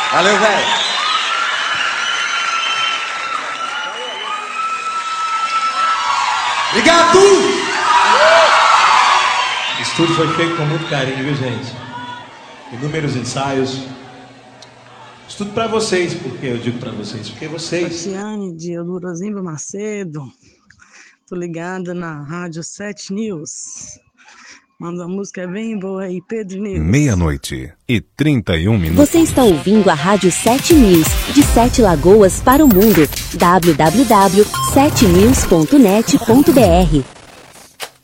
Valeu, velho. Obrigado! O estúdio foi feito com muito carinho, viu, gente? Inúmeros ensaios. Isso tudo pra vocês, porque eu digo pra vocês, porque vocês... Tatiane de Eudorosimba Macedo, tô ligada na Rádio 7 News. Manda uma música bem boa aí, Pedro News. 00:31. Você está ouvindo a Rádio 7 News, de 7 Lagoas para o mundo. www.7news.net.br